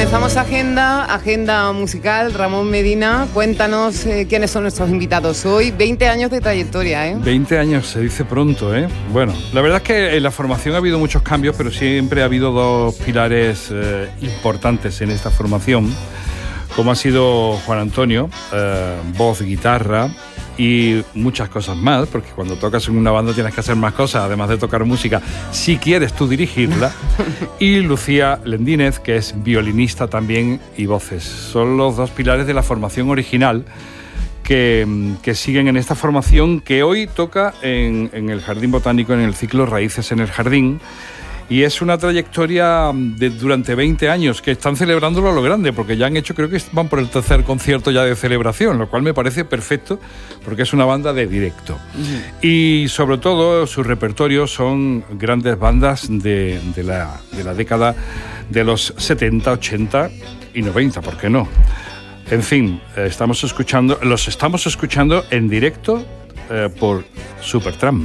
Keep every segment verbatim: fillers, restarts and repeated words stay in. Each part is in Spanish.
comenzamos agenda, agenda musical. Ramón Medina, cuéntanos eh, quiénes son nuestros invitados hoy. veinte años de trayectoria, ¿eh? veinte años, se dice pronto, ¿eh? Bueno, la verdad es que en la formación ha habido muchos cambios, pero siempre ha habido dos pilares eh, importantes en esta formación, como ha sido Juan Antonio, eh, voz, guitarra y muchas cosas más, porque cuando tocas en una banda tienes que hacer más cosas, además de tocar música, si quieres tú dirigirla. Y Lucía Lendínez, que es violinista también y voces. Son los dos pilares de la formación original que, que siguen en esta formación, que hoy toca en, en el Jardín Botánico, en el ciclo Raíces en el Jardín. Y es una trayectoria de durante veinte años que están celebrándolo a lo grande, porque ya han hecho, creo que van por el tercer concierto ya de celebración, lo cual me parece perfecto, porque es una banda de directo. Uh-huh. Y sobre todo su repertorio son grandes bandas de, de, la, de la década de los setenta, ochenta y noventa, ¿por qué no? En fin, estamos escuchando, los estamos escuchando en directo eh, por Supertramp.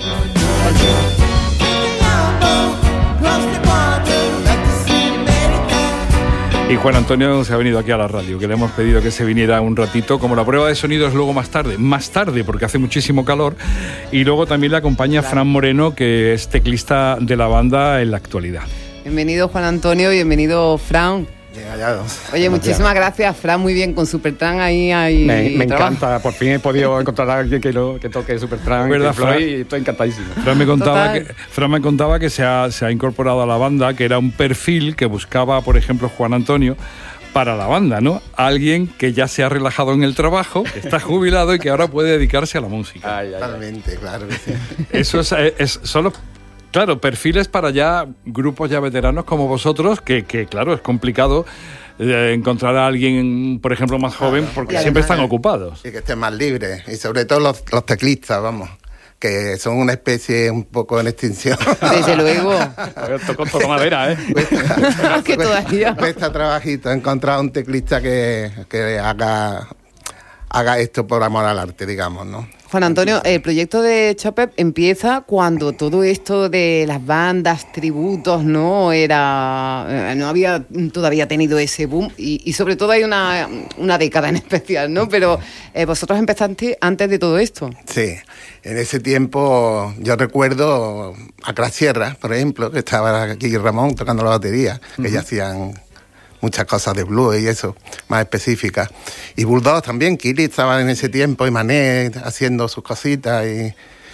Y Juan Antonio se ha venido aquí a la radio, que le hemos pedido que se viniera un ratito, como la prueba de sonido es luego más tarde, más tarde porque hace muchísimo calor, y luego también le acompaña claro. Fran Moreno, que es teclista de la banda en la actualidad. Bienvenido Juan Antonio, bienvenido Fran. Bien hallados. Oye, muchísimas gracias, Fran, muy bien, con Supertramp ahí. ahí me me encanta, por fin he podido encontrar a alguien que, lo, que toque Supertramp, ¿verdad, Fran? Y estoy encantadísimo. Fran me contaba, que, Fran me contaba que se ha, se ha incorporado a la banda, que era un perfil que buscaba, por ejemplo, Juan Antonio, para la banda, ¿no? Alguien que ya se ha relajado en el trabajo, que está jubilado y que ahora puede dedicarse a la música. Ay, ay, Totalmente, ay. Claro que sí. Eso es, es solo... Claro, perfiles para ya grupos ya veteranos como vosotros, que, que claro, es complicado eh, encontrar a alguien, por ejemplo, más joven, claro, porque siempre están ocupados. Y que estén más libres, y sobre todo los, los teclistas, vamos, que son una especie un poco en extinción. Desde luego. Toco toda madera, ¿eh? Cuesta, que todavía. Cuesta trabajito encontrar un teclista que, que haga, haga esto por amor al arte, digamos, ¿no? Juan Antonio, el proyecto de Chopep empieza cuando todo esto de las bandas, tributos, no era, no había todavía tenido ese boom, y, y sobre todo hay una, una década en especial, ¿no? Pero eh, vosotros empezaste antes de todo esto. Sí, en ese tiempo yo recuerdo a Crash Sierra, por ejemplo, que estaba aquí Ramón tocando la batería, uh-huh. que ya hacían muchas cosas de blues y eso, más específicas. Y Bulldog también, Kili estaba en ese tiempo, y Mané haciendo sus cositas. Y...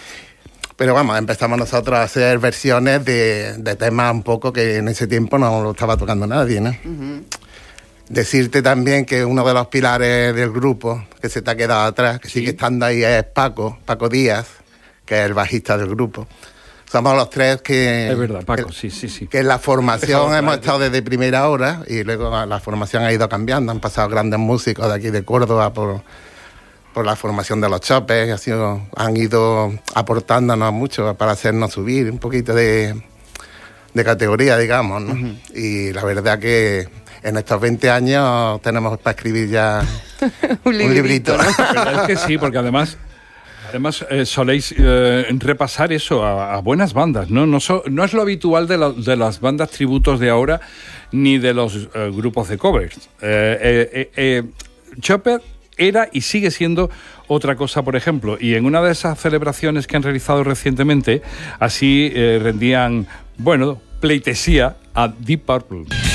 Pero vamos, empezamos nosotros a hacer versiones de, de temas un poco que en ese tiempo no lo estaba tocando nadie, ¿no? Uh-huh. Decirte también que uno de los pilares del grupo, que se te ha quedado atrás, que ¿sí? sigue estando ahí, es Paco, Paco Díaz, que es el bajista del grupo. Somos los tres que... Es verdad, Paco, que, sí, sí, sí. Que en la formación hemos estado desde primera hora, y luego la formación ha ido cambiando. Han pasado grandes músicos de aquí de Córdoba por, por la formación de los Chopes. Ha sido, han ido aportándonos mucho para hacernos subir un poquito de, de categoría, digamos, ¿no? Uh-huh. Y la verdad que en estos veinte años tenemos para escribir ya un librito. Un librito, ¿no? La verdad es que sí, porque además... Además, eh, soléis eh, repasar eso a, a buenas bandas, ¿no? No, so, no es lo habitual de, la, de las bandas tributos de ahora, ni de los eh, grupos de covers. Eh, eh, eh, Chopper era y sigue siendo otra cosa, por ejemplo, y en una de esas celebraciones que han realizado recientemente, así eh, rendían, bueno, pleitesía a Deep Purple.